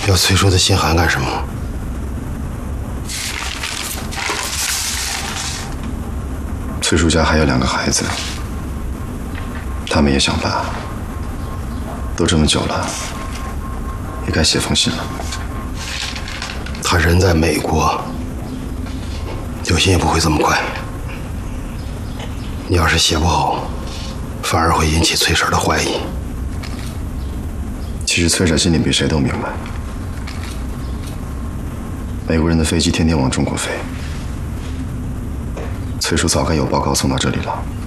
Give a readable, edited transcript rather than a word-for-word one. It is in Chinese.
要崔叔的信函干什么？ 崔叔家还有2个孩子，他们也想爸。都这么久了，也该写封信了。 他人在美国，有信也不会这么快。你要是写不好，反而会引起崔婶的怀疑。 其实崔婶心里比谁都明白，美国人的飞机天天往中国飞，崔叔早该有报告送到这里了。